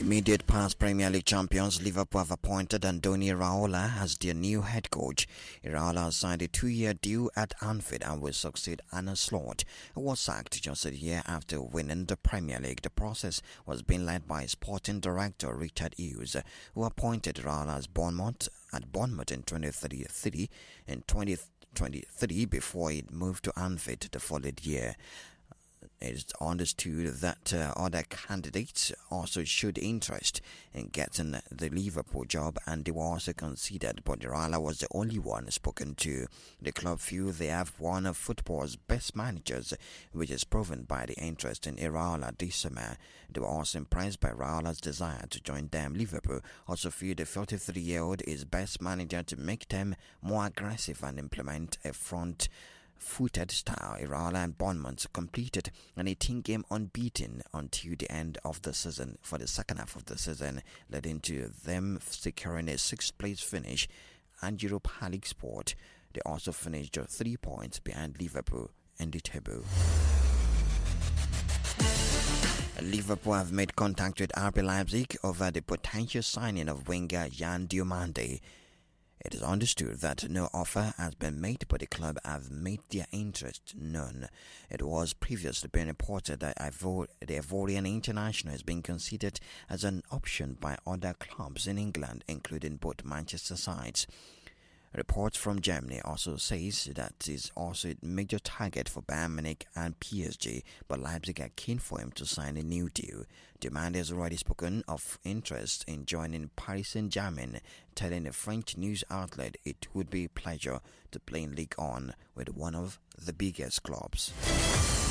Immediate past Premier League champions Liverpool have appointed Andoni Iraola as their new head coach. Iraola signed a 2-year deal at Anfield and will succeed Arne Slot, who was sacked just a year after winning the Premier League. The process was being led by sporting director Richard Hughes, who appointed Iraola as Bournemouth in 2023 before he moved to Anfield the following year. It is understood that other candidates also showed interest in getting the Liverpool job, and they were also considered, but Iraola was the only one spoken to. The club feel they have one of football's best managers, which is proven by the interest in Iraola this summer. They were also impressed by Iraola's desire to join them. Liverpool also feel the 43-year-old is best manager to make them more aggressive and implement a front-footed style. Iraola and Bournemouth completed an 18-game unbeaten until the end of the season for the second half of the season, leading to them securing a 6th-place finish and Europa League spot. They also finished 3 points behind Liverpool in the table. Liverpool have made contact with RB Leipzig over the potential signing of winger Jan Diomande. It is understood that no offer has been made, but the club have made their interest known. It was previously been reported that the Ivorian international has been considered as an option by other clubs in England, including both Manchester sides. Reports from Germany also says that is also a major target for Bayern Munich and PSG, but Leipzig are keen for him to sign a new deal. Diomande has already spoken of interest in joining Paris Saint-Germain, telling a French news outlet it would be a pleasure to play in Ligue 1 with one of the biggest clubs.